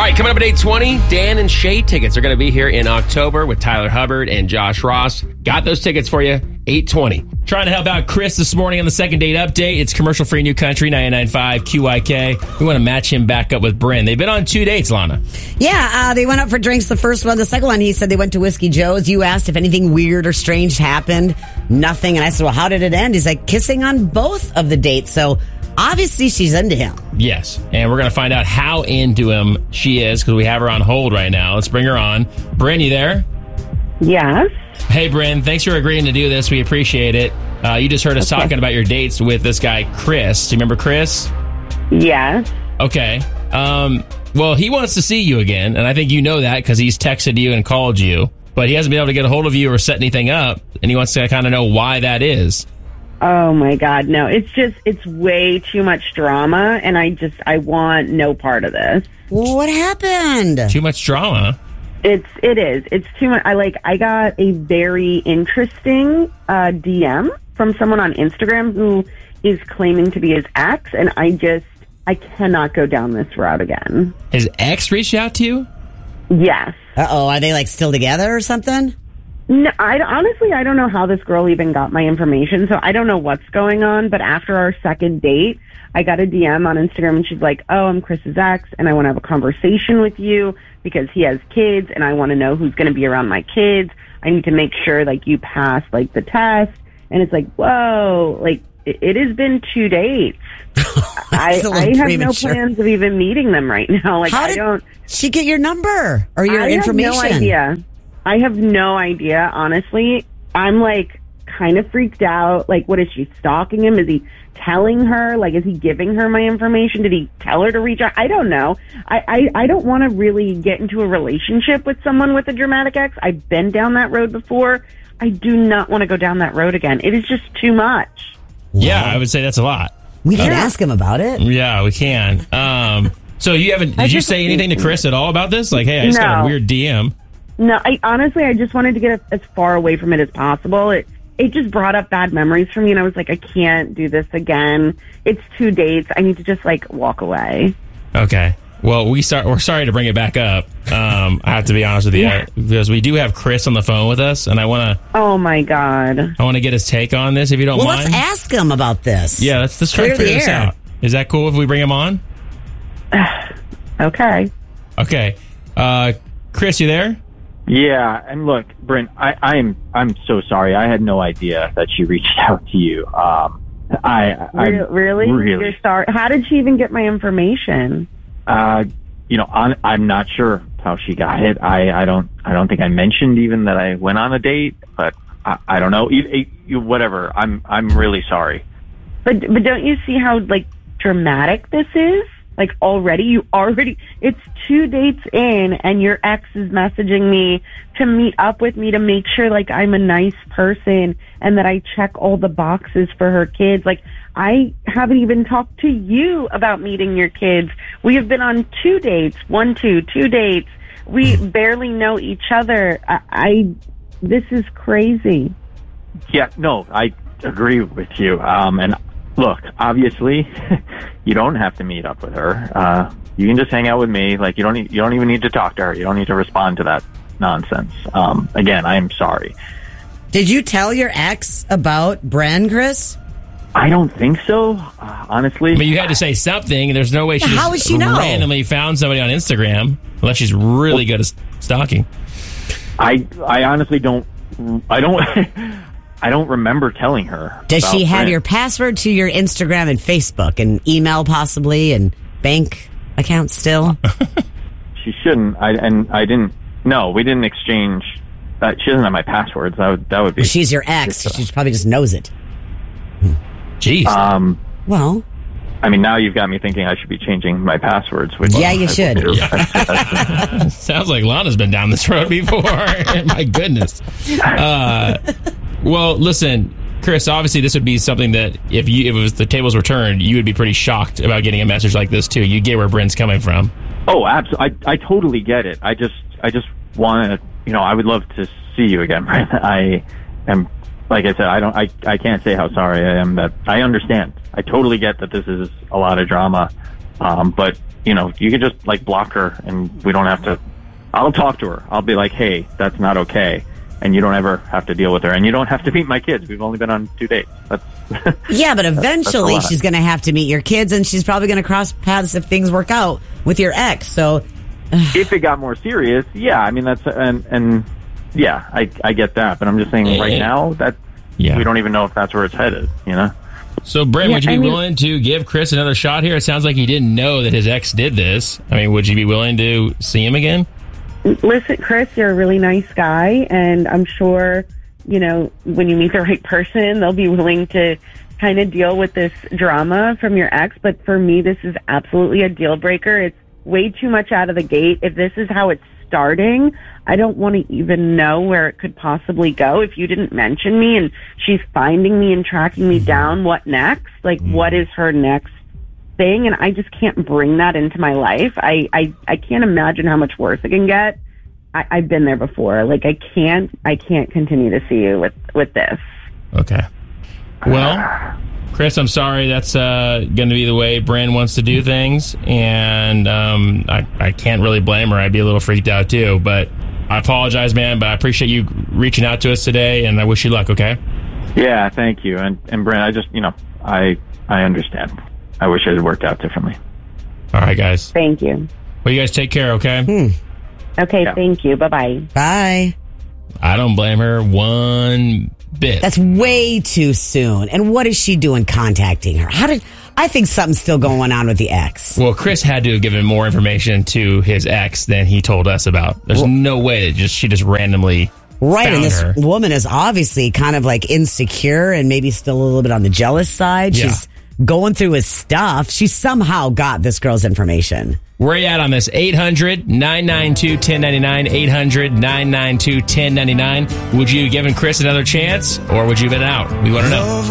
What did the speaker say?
right, coming up at 8:20, Dan and Shay tickets are going to be here in October with Tyler Hubbard and Josh Ross. Got those tickets for you, 8:20. Trying to help out Chris this morning on the second date update. It's commercial-free New Country, 99.5 QIK. We want to match him back up with Bryn. They've been on 2 dates, Lana. Yeah, they went out for drinks the first one. The second one, he said they went to Whiskey Joe's. You asked if anything weird or strange happened. Nothing. And I said, well, how did it end? He's like, kissing on both of the dates. So obviously she's into him. Yes, and we're going to find out how into him she is because we have her on hold right now. Let's bring her on. Bryn, you there? Yes. Hey, Bryn, thanks for agreeing to do this. We appreciate it. You just heard us talking about your dates with this guy, Chris. Do you remember Chris? Yes. Okay. Well, he wants to see you again, and I think you know that because he's texted you and called you, but he hasn't been able to get a hold of you or set anything up, and he wants to kind of know why that is. Oh my God, no. It's way too much drama, and I want no part of this. What happened? Too much drama? It is. It's too much. I got a very interesting DM from someone on Instagram who is claiming to be his ex, and I cannot go down this route again. His ex reached out to you? Yes. Uh-oh, are they like still together or something? No, honestly, I don't know how this girl even got my information, so I don't know what's going on, but after our second date, I got a DM on Instagram, and she's like, oh, I'm Chris's ex, and I want to have a conversation with you because he has kids, and I want to know who's going to be around my kids. I need to make sure, like, you pass, like, the test. And it's like, whoa, like, it has been 2 dates. I have no plans of even meeting them right now. Like, How did she get your number or your information? I have no idea. I have no idea, honestly. I'm, like, kind of freaked out. Like, what, is she stalking him? Is he telling her? Like, is he giving her my information? Did he tell her to reach out? I don't know. I don't want to really get into a relationship with someone with a dramatic ex. I've been down that road before. I do not want to go down that road again. It is just too much. Yeah, I would say that's a lot. We can ask him about it. Yeah, we can. So you haven't? Did you say anything to Chris at all about this? Like, hey, I just got a weird DM. No, I just wanted to get as far away from it as possible. It just brought up bad memories for me, and I was like, I can't do this again. It's 2 dates. I need to just, like, walk away. Okay. Well, we're sorry to bring it back up. I have to be honest with you because we do have Chris on the phone with us, and I want to. Oh my God! I want to get his take on this, if you don't mind. Well, let's ask him about this. Yeah, let's try to figure this out. Is that cool if we bring him on? Okay. Okay. Chris, you there? Yeah, and look, Bryn, I'm so sorry. I had no idea that she reached out to you. Really? You're sorry. How did she even get my information? I'm not sure how she got it. I don't think I mentioned even that I went on a date, but I don't know. Whatever. I'm really sorry. But don't you see how, like, dramatic this is? Like, it's 2 dates in, and your ex is messaging me to meet up with me to make sure, like, I'm a nice person and that I check all the boxes for her kids. Like, I haven't even talked to you about meeting your kids. We have been on 2 dates, 2 dates. We barely know each other. This is crazy. Yeah, no, I agree with you. And look, obviously, you don't have to meet up with her. You can just hang out with me. Like, you don't even need to talk to her. You don't need to respond to that nonsense. Again, I am sorry. Did you tell your ex about Bren, Chris? I don't think so, honestly. But you had to say something. There's no way she How would she know? Randomly found somebody on Instagram, unless she's really good at stalking. I honestly don't. I don't remember telling her. Does she have Brent. your password to your Instagram and Facebook and email possibly and bank account still? She shouldn't. I didn't. No, we didn't exchange. She doesn't have my passwords. That would be. Well, she's your ex. She probably just knows it. Jeez. Well, I mean, now you've got me thinking I should be changing my passwords. Yeah, you should. Sounds like Lana's been down this road before. My goodness. Well, listen, Chris, obviously this would be something that if it was the tables were turned, you would be pretty shocked about getting a message like this too. You get where Bryn's coming from. Oh, absolutely. I totally get it. I just want to, I would love to see you again, Bryn. I am, like I said, I can't say how sorry I am that I understand. I totally get that this is a lot of drama. But, you could just, like, block her, and we don't have to... I'll talk to her. I'll be like, hey, that's not okay. And you don't ever have to deal with her. And you don't have to meet my kids. We've only been on 2 dates. Yeah, but eventually that's she's going to have to meet your kids, and she's probably going to cross paths if things work out with your ex. So, if it got more serious, yeah, I mean, that's, and yeah, I get that. But I'm just saying right now that we don't even know if that's where it's headed, So, Brent, would you be willing to give Chris another shot here? It sounds like he didn't know that his ex did this. I mean, would you be willing to see him again? Listen, Chris, you're a really nice guy, and I'm sure, when you meet the right person, they'll be willing to kind of deal with this drama from your ex. But for me, this is absolutely a deal breaker. It's way too much out of the gate. If this is how it's starting, I don't want to even know where it could possibly go. If you didn't mention me and she's finding me and tracking me down, what next? Like, what is her next thing? And I just can't bring that into my life. I can't imagine how much worse it can get. I've been there before. Like, I can't continue to see you with this. Okay. Well, Chris, I'm sorry. That's going to be the way Brand wants to do things. And I can't really blame her. I'd be a little freaked out too. But I apologize, man. But I appreciate you reaching out to us today. And I wish you luck, okay? Yeah, thank you. And Brand, I just, I understand. I wish it had worked out differently. All right, guys. Thank you. Well, you guys take care, okay? Okay, yeah. Thank you. Bye-bye. Bye. I don't blame her one bit. That's way too soon. And what is she doing contacting her? I think something's still going on with the ex. Well, Chris had to have given more information to his ex than he told us about. There's no way that she just randomly Right, and this her. woman is obviously kind of like insecure and maybe still a little bit on the jealous side. Yeah. She's going through his stuff. She somehow got this girl's information. Where are you at on this? 800-992-1099. 800-992-1099. Would you have given Chris another chance, or would you have been out? We want to know.